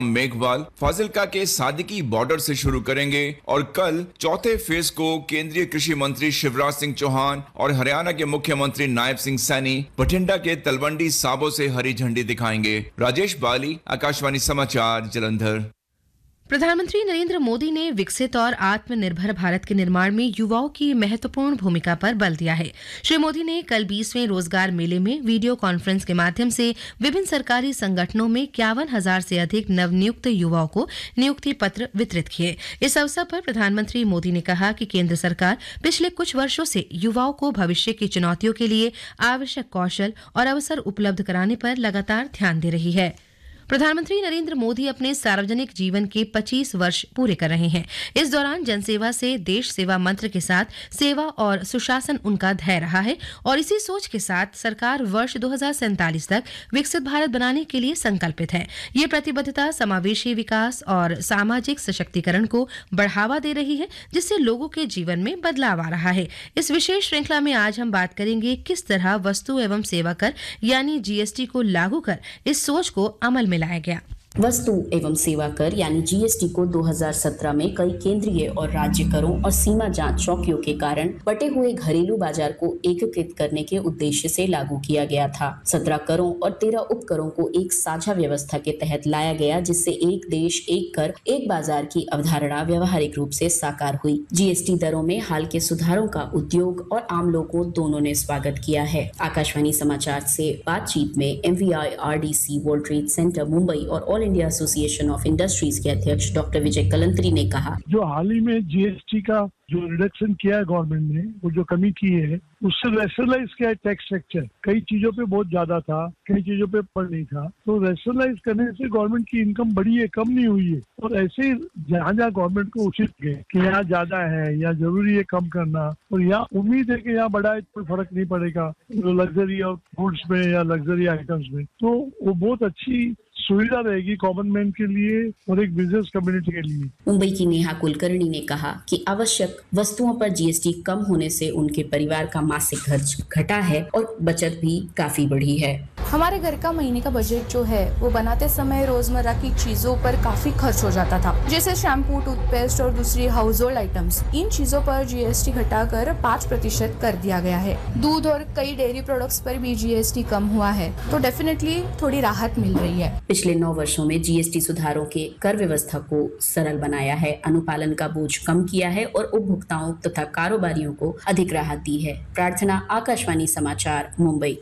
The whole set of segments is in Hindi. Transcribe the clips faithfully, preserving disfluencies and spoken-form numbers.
मेघवाल फाजिल्का के सादिकी बॉर्डर से शुरू करेंगे और कल चौथे फेज को केंद्रीय कृषि मंत्री शिवराज सिंह चौहान और हरियाणा के मुख्यमंत्री नायब सिंह सैनी बठिंडा के तलवंडी साबो से हरी झंडी दिखाएंगे। राजेश बाली, आकाशवाणी समाचार, जालंधर। प्रधानमंत्री नरेंद्र मोदी ने विकसित और आत्मनिर्भर भारत के निर्माण में युवाओं की महत्वपूर्ण भूमिका पर बल दिया है। श्री मोदी ने कल बीसवें रोजगार मेले में वीडियो कॉन्फ्रेंस के माध्यम से विभिन्न सरकारी संगठनों में इक्यावन हजार से अधिक नवनियुक्त युवाओं को नियुक्ति पत्र वितरित किए। इस अवसर पर प्रधानमंत्री मोदी ने कहा कि केंद्र सरकार पिछले कुछ वर्षों से युवाओं को भविष्य की चुनौतियों के लिए आवश्यक कौशल और अवसर उपलब्ध कराने पर लगातार ध्यान दे रही है। प्रधानमंत्री नरेंद्र मोदी अपने सार्वजनिक जीवन के पच्चीस वर्ष पूरे कर रहे हैं। इस दौरान जनसेवा से देश सेवा मंत्र के साथ सेवा और सुशासन उनका ध्येय रहा है और इसी सोच के साथ सरकार वर्ष दो हज़ार सैंतालीस तक विकसित भारत बनाने के लिए संकल्पित है। ये प्रतिबद्धता समावेशी विकास और सामाजिक सशक्तिकरण को बढ़ावा दे रही है, जिससे लोगों के जीवन में बदलाव आ रहा है। इस विशेष श्रृंखला में आज हम बात करेंगे किस तरह वस्तु एवं सेवा कर यानी जीएसटी को लागू कर इस सोच को अमल में लाया गया। वस्तु एवं सेवा कर यानी जीएसटी को दो हज़ार सत्रह में कई केंद्रीय और राज्य करों और सीमा जांच चौकियों के कारण बटे हुए घरेलू बाजार को एकीकृत करने के उद्देश्य से लागू किया गया था। सत्रह करों और तेरह उपकरों को एक साझा व्यवस्था के तहत लाया गया, जिससे एक देश एक कर एक बाजार की अवधारणा व्यवहारिक रूप से साकार हुई। जीएसटी दरों में हाल के सुधारों का उद्योग और आम लोगों दोनों ने स्वागत किया है। आकाशवाणी समाचार से बातचीत में एमवीआईआरडीसी वर्ल्ड ट्रेड सेंटर मुंबई और all India association of industries के अध्यक्ष डॉक्टर विजय कलंत्री ने कहा, जो हाल ही में जीएसटी का जो रिडक्शन किया है गवर्नमेंट ने, वो जो कमी की है उससे रैशनलाइज किया है टैक्स स्ट्रक्चर। कई चीजों पे बहुत ज्यादा था, कई चीजों पे पर नहीं था, तो रैशनलाइज करने से गवर्नमेंट की इनकम बढ़ी है, कम नहीं हुई है। और ऐसे ही जहाँ जहाँ गवर्नमेंट को उचित है कि यहाँ ज्यादा है या जरूरी है कम करना, और यहाँ उम्मीद है कि यहाँ बढ़ा है कोई फर्क नहीं पड़ेगा लग्जरी और गुड्स में या लग्जरी आइटम्स में, तो वो बहुत अच्छी सुविधा रहेगी कॉमन मैन के लिए और एक बिजनेस कम्युनिटी के लिए। मुंबई की नेहा कुलकर्णी ने कहा कि आवश्यक वस्तुओं पर जीएसटी कम होने से उनके परिवार का मासिक खर्च घटा है और बचत भी काफी बढ़ी है। हमारे घर का महीने का बजट जो है वो बनाते समय रोजमर्रा की चीजों पर काफी खर्च हो जाता था, जैसे शैम्पू, टूथपेस्ट और दूसरी हाउस होल्ड आइटम्स। इन चीजों पर जीएसटी घटाकर पाँच प्रतिशत कर दिया गया है। दूध और कई डेयरी प्रोडक्ट्स पर भी जीएसटी कम हुआ है, तो डेफिनेटली थोड़ी राहत मिल रही है। पिछले नौ वर्षों में जीएसटी सुधारों के कर व्यवस्था को सरल बनाया है, अनुपालन का बोझ कम किया है और उपभोक्ताओं तथा कारोबारियों को अधिक राहत दी है। प्रार्थना, आकाशवाणी समाचार, मुंबई।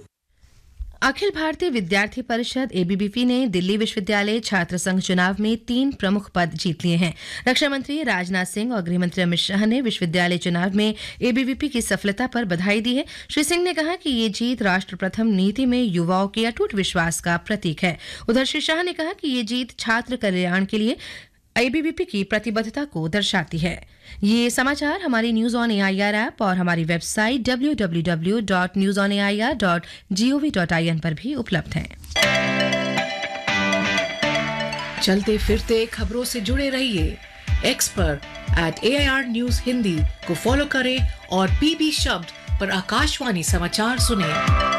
अखिल भारतीय विद्यार्थी परिषद एबीवीपी ने दिल्ली विश्वविद्यालय छात्र संघ चुनाव में तीन प्रमुख पद जीत लिए हैं। रक्षा मंत्री राजनाथ सिंह और गृह मंत्री अमित शाह ने विश्वविद्यालय चुनाव में एबीवीपी की सफलता पर बधाई दी है। श्री सिंह ने कहा कि ये जीत राष्ट्र प्रथम नीति में युवाओं के अटूट विश्वास का प्रतीक है। उधर श्री शाह ने कहा कि ये जीत छात्र कल्याण के लिए एबीवीपी की प्रतिबद्धता को दर्शाती है। ये समाचार हमारी न्यूज ऑन एआईआर ऐप और हमारी website W W W dot news on A I R dot G O V dot I N पर भी उपलब्ध हैं। चलते फिरते खबरों से जुड़े रहिए। एक्स पर eight A I R news Hindi को फॉलो करें और पीबी शब्द पर आकाशवाणी समाचार सुनें।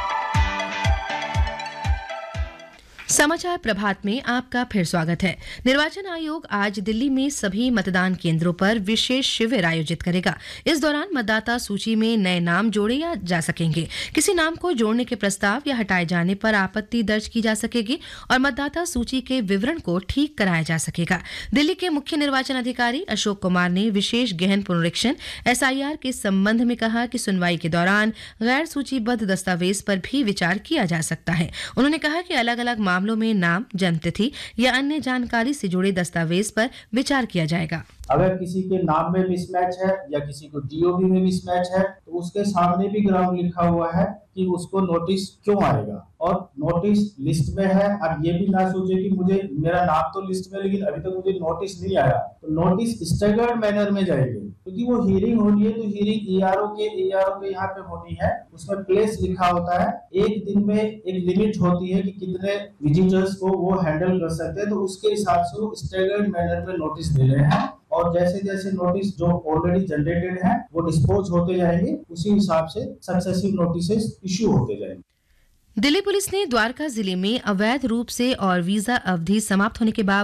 समाचार प्रभात में आपका फिर स्वागत है। निर्वाचन आयोग आज दिल्ली में सभी मतदान केंद्रों पर विशेष शिविर आयोजित करेगा। इस दौरान मतदाता सूची में नए नाम जोड़े या जा सकेंगे। किसी नाम को जोड़ने के प्रस्ताव या हटाए जाने पर आपत्ति दर्ज की जा सकेगी और मतदाता सूची के विवरण को ठीक कराया जा सकेगा। दिल्ली के मुख्य निर्वाचन अधिकारी अशोक कुमार ने विशेष गहन पुनरीक्षण एसआईआर के संबंध में कहा कि सुनवाई के दौरान गैर सूचीबद्ध दस्तावेज पर भी विचार किया जा सकता है। उन्होंने कहा कि अलग अलग मामलों में नाम, जन्मतिथि या अन्य जानकारी से जुड़े दस्तावेज पर विचार किया जाएगा। अगर किसी के नाम में मिसमैच है या किसी को डीओबी में मिसमैच है, तो उसके सामने भी ग्राउंड लिखा हुआ है कि उसको नोटिस क्यों आएगा, और नोटिस लिस्ट में है। अब ये भी ना सोचे कि मुझे मेरा नाम तो लिस्ट में लेकिन अभी तक तो मुझे नोटिस नहीं आया, तो नोटिस स्टैगर्ड मैनर में जाएगी, क्योंकि वो हियरिंग होनी है, तो हियरिंग ईआरओ के ईआरओ के यहाँ पे होनी है। उसमें प्लेस लिखा होता है, एक दिन में एक लिमिट होती है कि कितने विजिटर्स को वो हैंडल कर सकते हैं, तो उसके हिसाब से वो स्टैगर्ड मैनर में नोटिस दे रहे हैं। और जैसे जैसे नोटिस जो ऑलरेडी जनरेटेड है वो डिस्पोज होते जाएंगे, उसी हिसाब से सक्सेसिव नोटिसेस इश्यू होते जाएंगे। दिल्ली पुलिस ने द्वारका जिले में अवैध रूप से और वीजा अवधि समाप्त होने के बाद